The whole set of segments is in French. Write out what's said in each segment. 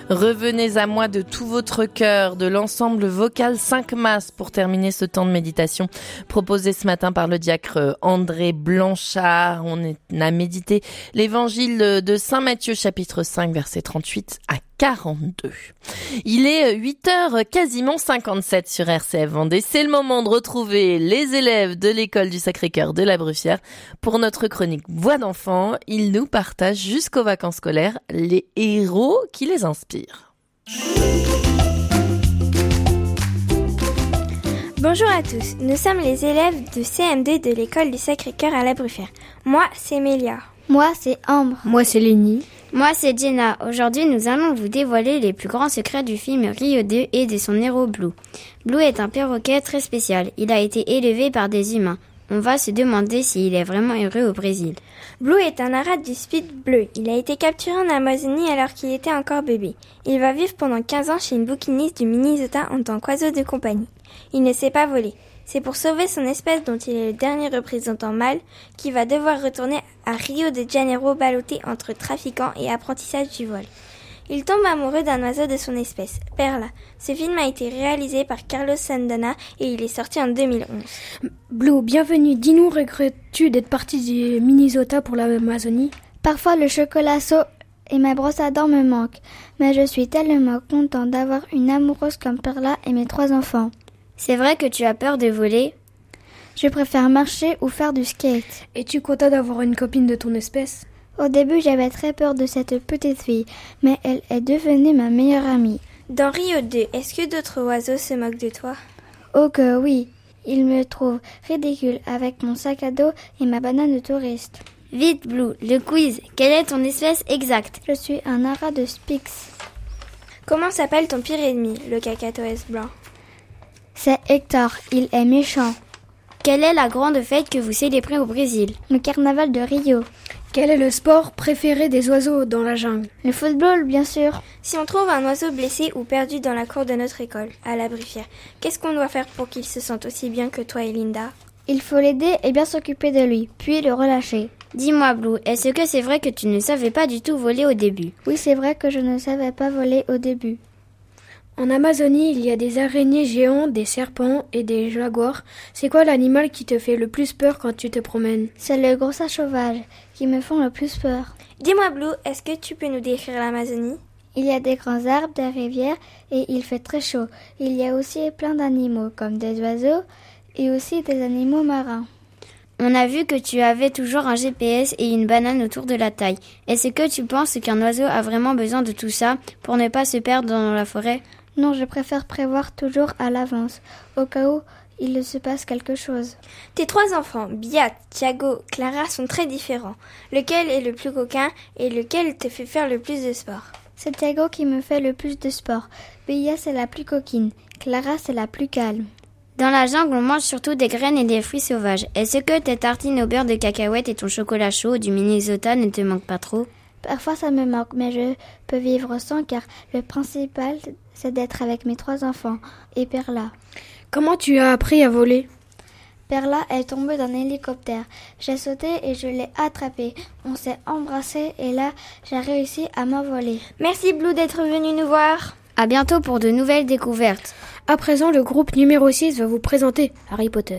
Revenez à moi de tout votre cœur, de l'ensemble vocal 5 Masses pour terminer ce temps de méditation proposé ce matin par le diacre André Blanchard. On a médité l'évangile de Saint Matthieu chapitre 5 versets 38 à 42. Il est 8h quasiment 57 sur RCF Vendée. C'est le moment de retrouver les élèves de l'école du Sacré-Cœur de la Bruffière pour notre chronique Voix d'enfants. Ils nous partagent jusqu'aux vacances scolaires les héros qui les inspirent. Bonjour à tous, nous sommes les élèves de CM2 de l'école du Sacré-Cœur à la Bruffière. Moi, c'est Mélia. Moi, c'est Ambre. Moi, c'est Lénie. Moi, c'est Jenna. Aujourd'hui, nous allons vous dévoiler les plus grands secrets du film Rio 2 et de son héros Blue. Blue est un perroquet très spécial. Il a été élevé par des humains. On va se demander s'il est vraiment heureux au Brésil. Blue est un arrate du Spit bleu. Il a été capturé en Amazonie alors qu'il était encore bébé. Il va vivre pendant 15 ans chez une bouquiniste du Minnesota en tant qu'oiseau de compagnie. Il ne sait pas voler. C'est pour sauver son espèce dont il est le dernier représentant mâle qu'il va devoir retourner à Rio de Janeiro ballotté entre trafiquants et apprentissage du vol. Il tombe amoureux d'un oiseau de son espèce, Perla. Ce film a été réalisé par Carlos Sandana et il est sorti en 2011. Blue, bienvenue. Dis-nous, regrettes-tu d'être parti du Minnesota pour l'Amazonie ? Parfois, le chocolat chaud et ma brosse à dents me manquent. Mais je suis tellement content d'avoir une amoureuse comme Perla et mes 3 enfants. C'est vrai que tu as peur de voler ? Je préfère marcher ou faire du skate. Es-tu content d'avoir une copine de ton espèce ? Au début, j'avais très peur de cette petite fille, mais elle est devenue ma meilleure amie. Dans Rio 2, est-ce que d'autres oiseaux se moquent de toi ? Oh que oui, ils me trouvent ridicule avec mon sac à dos et ma banane de touriste. Vite Blue, le quiz. Quelle est ton espèce exacte ? Je suis un ara de Spix. Comment s'appelle ton pire ennemi, le cacatoès blanc ? C'est Hector, il est méchant. Quelle est la grande fête que vous célébrez au Brésil ? Le carnaval de Rio. Quel est le sport préféré des oiseaux dans la jungle ? Le football, bien sûr. Si on trouve un oiseau blessé ou perdu dans la cour de notre école, à la Bruffière, qu'est-ce qu'on doit faire pour qu'il se sente aussi bien que toi et Linda ? Il faut l'aider et bien s'occuper de lui, puis le relâcher. Dis-moi Blue, est-ce que c'est vrai que tu ne savais pas du tout voler au début ? Oui, c'est vrai que je ne savais pas voler au début. En Amazonie, il y a des araignées géantes, des serpents et des jaguars. C'est quoi l'animal qui te fait le plus peur quand tu te promènes ? C'est le gros singe sauvage qui me font le plus peur. Dis-moi Blue, est-ce que tu peux nous décrire l'Amazonie ? Il y a des grands arbres, des rivières et il fait très chaud. Il y a aussi plein d'animaux comme des oiseaux et aussi des animaux marins. On a vu que tu avais toujours un GPS et une banane autour de la taille. Est-ce que tu penses qu'un oiseau a vraiment besoin de tout ça pour ne pas se perdre dans la forêt ? Non, je préfère prévoir toujours à l'avance, au cas où il se passe quelque chose. Tes 3 enfants, Biat, Thiago, Clara, sont très différents. Lequel est le plus coquin et lequel te fait faire le plus de sport ? C'est Thiago qui me fait le plus de sport. Bia, c'est la plus coquine. Clara, c'est la plus calme. Dans la jungle, on mange surtout des graines et des fruits sauvages. Est-ce que tes tartines au beurre de cacahuète et ton chocolat chaud du Minnesota ne te manquent pas trop ? Parfois ça me manque, mais je peux vivre sans car le principal c'est d'être avec mes 3 enfants et Perla. Comment tu as appris à voler ? Perla est tombée d'un hélicoptère. J'ai sauté et je l'ai attrapée. On s'est embrassés et là j'ai réussi à m'envoler. Merci Blue d'être venu nous voir. À bientôt pour de nouvelles découvertes. À présent, le groupe numéro 6 va vous présenter Harry Potter.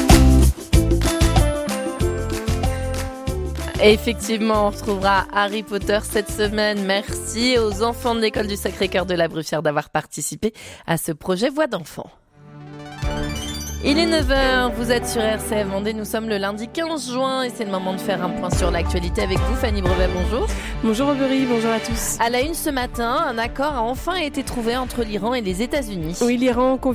Effectivement, on retrouvera Harry Potter cette semaine. Merci aux enfants de l'école du Sacré-Cœur de la Bruffière d'avoir participé à ce projet Voix d'enfants. Il est 9h, vous êtes sur RCF Vendée, nous sommes le lundi 15 juin et c'est le moment de faire un point sur l'actualité avec vous, Fanny Brevet, bonjour. Bonjour Aubery, bonjour à tous. À la une ce matin, un accord a enfin été trouvé entre l'Iran et les États-Unis. Oui, l'Iran